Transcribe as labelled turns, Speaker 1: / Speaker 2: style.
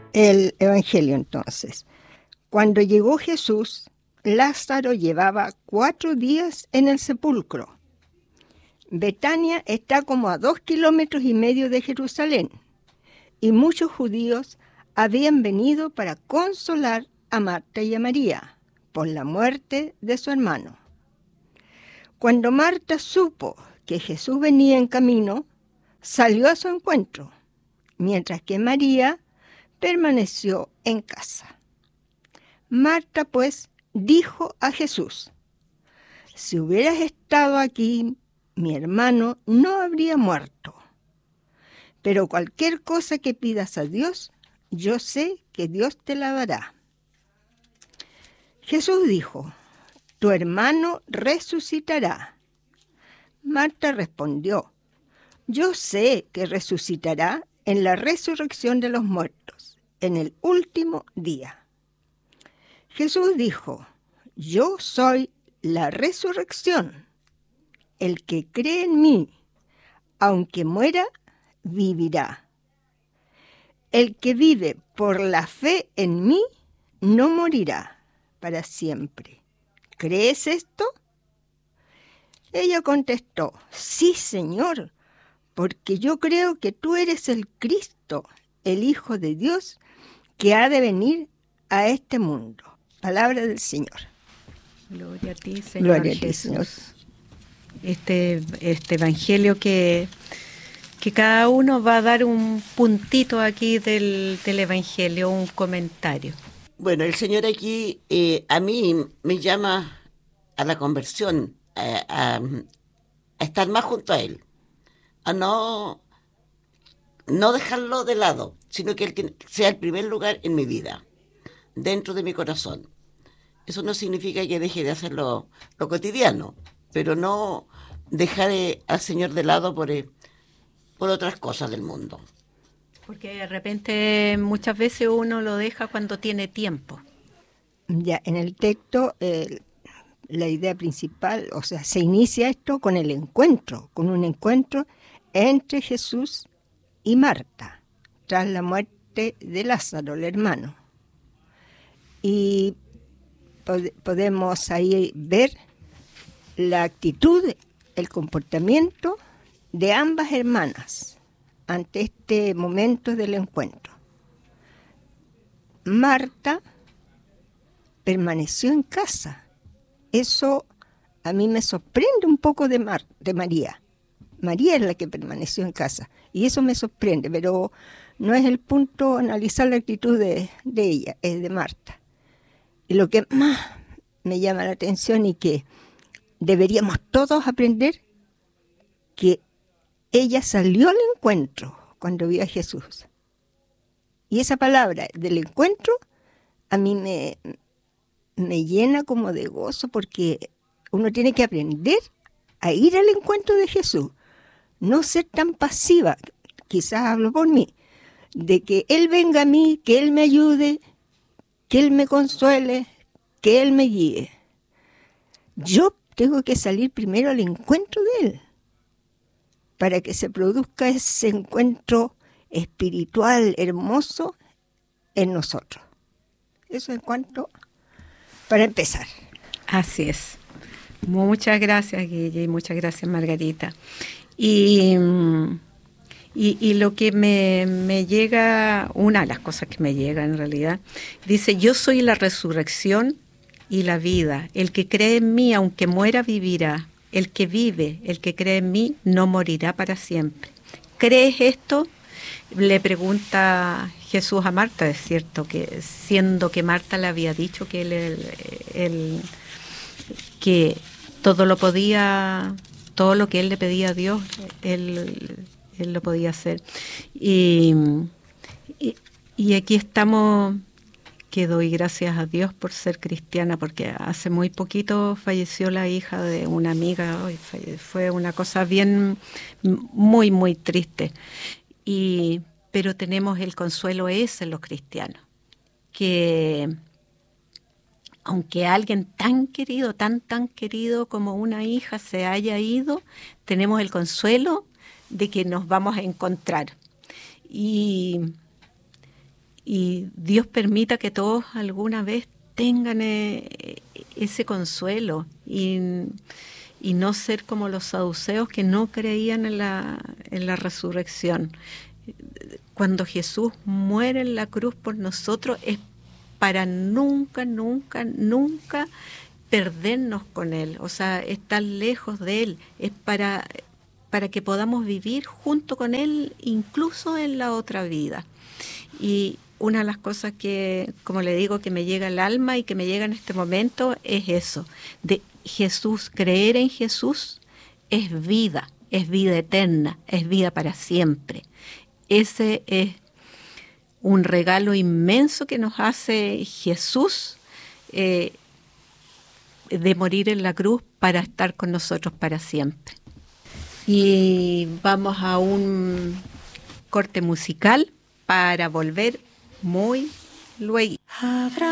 Speaker 1: El Evangelio entonces. Cuando llegó Jesús, Lázaro llevaba 4 días en el sepulcro. Betania está como a 2,5 kilómetros de Jerusalén, y muchos judíos habían venido para consolar a Marta y a María por la muerte de su hermano. Cuando Marta supo que Jesús venía en camino, salió a su encuentro, mientras que María permaneció en casa. Marta, pues, dijo a Jesús: si hubieras estado aquí, mi hermano no habría muerto. Pero cualquier cosa que pidas a Dios, yo sé que Dios te la dará. Jesús dijo: tu hermano resucitará. Marta respondió: yo sé que resucitará en la resurrección de los muertos, en el último día. Jesús dijo: yo soy la resurrección. El que cree en mí, aunque muera, vivirá. El que vive por la fe en mí, no morirá para siempre. ¿Crees esto? Ella contestó: sí, Señor, porque yo creo que tú eres el Cristo, el Hijo de Dios, que ha de venir a este mundo. Palabra del Señor.
Speaker 2: Gloria a ti, Señor.
Speaker 1: Gloria a ti,
Speaker 2: Jesús.
Speaker 1: Señor.
Speaker 2: Este evangelio que cada uno va a dar un puntito aquí del evangelio, un comentario.
Speaker 3: Bueno, el Señor aquí a mí me llama a la conversión, a estar más junto a Él, a no dejarlo de lado, sino que Él sea el primer lugar en mi vida, dentro de mi corazón. Eso no significa que deje de hacer lo cotidiano, pero no dejar al Señor de lado por otras cosas del mundo.
Speaker 2: Porque de repente muchas veces uno lo deja cuando tiene tiempo.
Speaker 1: Ya, en el texto, la idea principal, o sea, se inicia esto con el encuentro, con un encuentro entre Jesús y Marta, tras la muerte de Lázaro, el hermano. Y podemos ahí ver la actitud, el comportamiento de ambas hermanas ante este momento del encuentro. Marta permaneció en casa. Eso a mí me sorprende un poco de María. María es la que permaneció en casa, y eso me sorprende, pero no es el punto analizar la actitud de ella, es de Marta. Y lo que más me llama la atención y que deberíamos todos aprender, que ella salió al encuentro cuando vio a Jesús. Y esa palabra del encuentro a mí me llena como de gozo, porque uno tiene que aprender a ir al encuentro de Jesús, no ser tan pasiva. Quizás hablo por mí, de que Él venga a mí, que Él me ayude, que Él me consuele, que Él me guíe. Yo tengo que salir primero al encuentro de Él, para que se produzca ese encuentro espiritual hermoso en nosotros. Eso en cuanto, para empezar.
Speaker 2: Así es. Muchas gracias, Guille, y muchas gracias, Margarita. Y lo que me llega, una de las cosas que me llega en realidad, dice: yo soy la resurrección y la vida. El que cree en mí, aunque muera, vivirá. El que vive, el que cree en mí, no morirá para siempre. ¿Crees esto? Le pregunta Jesús a Marta. Es cierto que, siendo que Marta le había dicho que que todo lo podía, todo lo que él le pedía a Dios, él lo podía hacer. Y aquí estamos, que doy gracias a Dios por ser cristiana, porque hace muy poquito falleció la hija de una amiga. Fue una cosa bien, muy, muy triste. Pero tenemos el consuelo ese en los cristianos, que aunque alguien tan querido, tan querido como una hija se haya ido, tenemos el consuelo de que nos vamos a encontrar. Y Dios permita que todos alguna vez tengan ese consuelo y no ser como los saduceos que no creían en la resurrección. Cuando Jesús muere en la cruz por nosotros es para nunca, nunca, nunca perdernos con Él, o sea, estar lejos de Él, es para que podamos vivir junto con Él incluso en la otra vida. Y una de las cosas que, como le digo, que me llega al alma y que me llega en este momento es eso, de Jesús, creer en Jesús es vida eterna, es vida para siempre. Ese es un regalo inmenso que nos hace Jesús de morir en la cruz para estar con nosotros para siempre. Y vamos a un corte musical para volver muy luego.